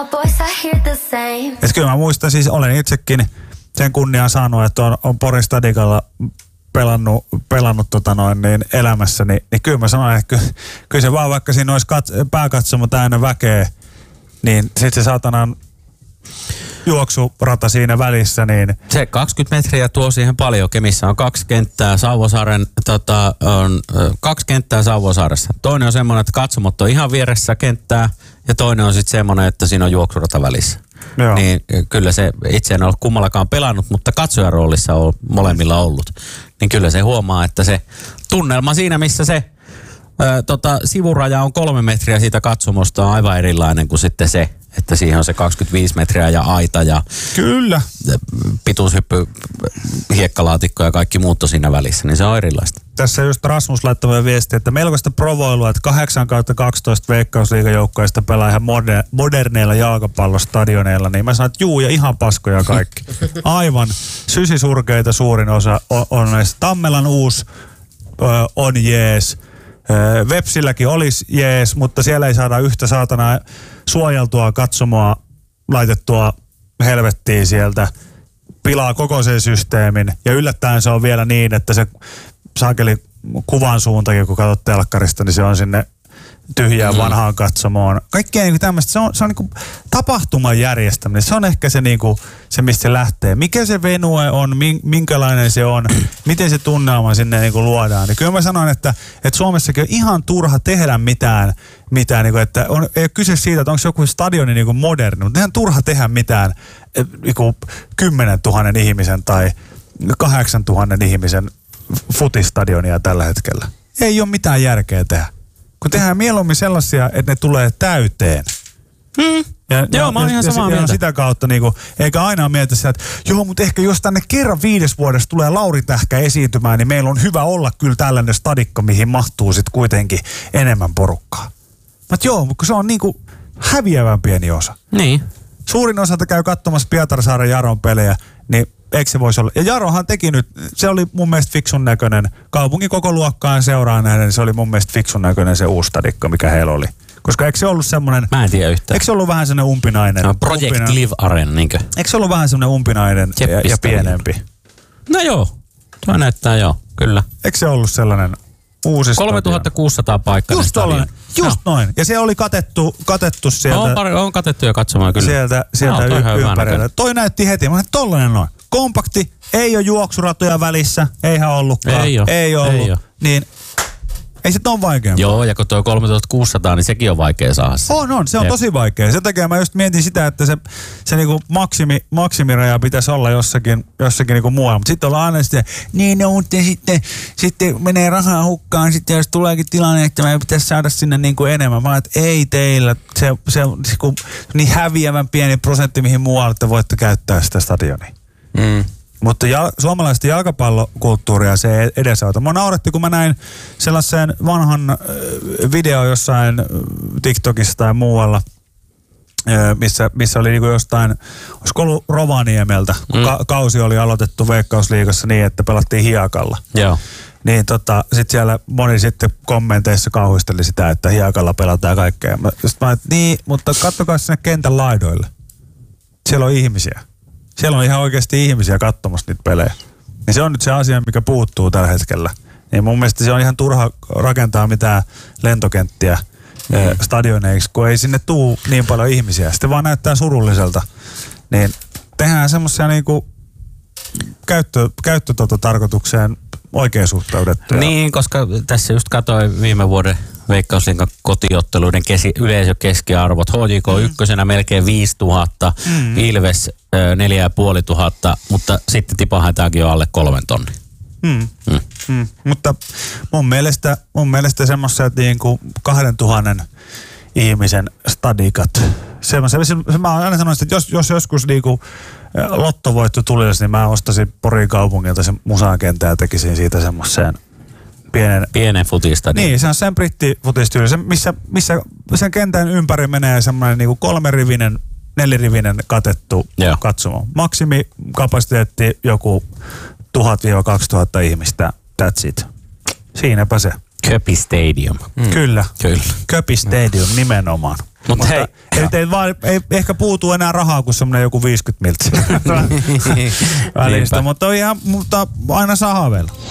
Et kyllä mä muistan, siis olen itsekin sen kunnian saanut, että on Porin Stadikalla pelannut niin elämässäni, niin kyllä mä sanoin, että kyllä se vaan vaikka siinä olisi pääkatsomo täynnä väkeä, niin sitten se saatanan juoksurata siinä välissä, niin... Se 20 metriä tuo siihen paljon. Kemissä on 2 kenttää Sauvosaaren, on 2 kenttää Sauvosaaressa. Toinen on semmoinen, että katsomot on ihan vieressä kenttää, ja toinen on sitten semmoinen, että siinä on juoksurata välissä. Joo. Niin kyllä se, itse en ole kummallakaan pelannut, mutta katsojan roolissa on molemmilla ollut. Niin kyllä se huomaa, että se tunnelma siinä, missä se sivuraja on 3 metriä siitä katsomosta, on aivan erilainen kuin sitten se, että siihen on se 25 metriä ja aita ja kyllä pituushyppy, hiekkalaatikko ja kaikki muut on siinä välissä, niin se on erilaista. Tässä just Rasmus laittoi viestiä, että melkoista provoilua, että 8/12 Veikkausliigajoukkoista pelaa ihan moderneilla jalkapallostadioneilla, niin mä sanon, että juu ja ihan paskoja kaikki. Aivan sysisurkeita suurin osa on näistä. Tammelan uusi on jees. Vepsilläkin olisi jees, mutta siellä ei saada yhtä saatana suojeltua katsomoa laitettua helvettiin sieltä. Pilaa koko sen systeemin. Ja yllättäen se on vielä niin, että se saakeli kuvan suuntakin, kun katsot telkkarista, niin se on sinne tyhjään vanhaan katsomoon. Kaikkea niin tämmöistä. Se on niin kuin tapahtuman järjestäminen. Se on ehkä se, niin kuin, se mistä se lähtee. Mikä se venue on, minkälainen se on, miten se tunnelma sinne niin kuin luodaan. Niin kyllä mä sanon, että Suomessakin on ihan turha tehdä mitään niin kuin, että ei ole kyse siitä, että onko joku stadioni niin kuin moderni, mutta ihan turha tehdä mitään niin kuin 10 000 ihmisen tai 8 000 ihmisen futistadionia tällä hetkellä. Ei ole mitään järkeä tehdä. Kun tehdään mieluummin sellaisia, että ne tulee täyteen. Joo, mä oon ihan samaa mieltä. Sitä kautta, niinku, eikä aina mietitä sitä, että joo, mutta ehkä jos tänne kerran 5 vuodessa tulee Lauri Tähkä esiintymään, niin meillä on hyvä olla kyllä tällainen stadikko, mihin mahtuu sitten kuitenkin enemmän porukkaa. Mutta joo, mutta se on niinku häviävän pieni osa. Niin. Suurin osalta käy katsomassa Pietarsaaren Jaron pelejä, niin eikö se voisi olla? Ja Jarohan teki nyt, se oli mun mielestä fiksun näköinen, kaupungin koko luokkaan seuraa nähden, niin se oli mun mielestä fiksun näköinen se uusi stadikko, mikä heillä oli. Koska eikö se ollut semmoinen... Mä en tiedä yhtään. Eikö se ollut vähän semmoinen umpinainen? No, Project Live Arena, niinkö? Eikö se ollut vähän semmoinen umpinainen ja pienempi? No joo, tuo näyttää joo, kyllä. Eikö se ollut sellainen uusi 3600 paikkaa. Just noin. Ja se oli katettu sieltä. On katettu jo katsomaan kyllä. Sieltä ympärillä. Toi näytti heti. Mä sanoin, tollainen noin. Kompakti, ei ole juoksuratoja välissä. Eihän ollutkaan. Ei ollut. Niin ei se ole vaikeampaa. Joo, ja kun tuo 3600, niin sekin on vaikea saada. On. Se on tosi vaikea. Sen takia mä just mietin sitä, että se niinku maksimiraja pitäisi olla jossakin niinku muualla. Mutta sitten ollaan aina sitä, niin no, mutta sitten menee rahaa hukkaan, sitten jos tuleekin tilanne, että meidän pitäisi saada sinne niinku enemmän. Mä että ei teillä, se on niin häviävän pieni prosentti, mihin muualle te voitte käyttää sitä stadionia. Mutta suomalaisten jalkapallokulttuuria se ei edesauta. Mua nauretti, kun mä näin sellaisen vanhan video jossain TikTokissa tai muualla, missä oli niinku jostain, olisiko ollut Rovaniemeltä, kun kausi oli aloitettu Veikkausliigassa niin, että pelattiin hiekalla. Joo. Niin sit siellä moni sitten kommenteissa kauhisteli sitä, että hiekalla pelataan kaikkea. Mä niin, mutta katsokaa sinne kentän laidoille. Siellä on ihmisiä. Siellä on ihan oikeasti ihmisiä katsomassa niitä pelejä. Ja se on nyt se asia, mikä puuttuu tällä hetkellä. Niin mun mielestä se on ihan turha rakentaa mitään lentokenttiä stadioneiksi, kun ei sinne tuu niin paljon ihmisiä. Sitten vaan näyttää surulliselta. Niin tehdään semmoisia niinku käyttötarkoitukseen oikeasuhtautettuja. Niin, koska tässä just katsoin viime vuoden Veikkausliigan kotiotteluiden yleisökeskiarvot. HJK ykkösenä melkein 5000, Ilves 4500, mutta sitten tipahetaankin jo alle 3 tonnia. Mutta mun mielestä semmoiset niinku 2000 ihmisen stadikat. Mä oon aina sanonut, että jos joskus niinku lottovoitto tulisi, niin mä ostaisin Porin kaupungilta sen musakentän ja tekisin siitä semmoiseen pienen futistadion. Niin, se on sen brittifutistyyli, missä sen kentän ympäri menee semmoinen niinku 4-rivinen katettu katsomo. Maksimikapasiteetti joku 1000-2000 ihmistä. That's it. Siinäpä se. Köpi Stadium. Kyllä. Köpi Stadium nimenomaan. Mutta hei. Ei ehkä puutu enää rahaa kuin semmoinen joku 50 miltsiä välistä, mutta aina saa haaveilla.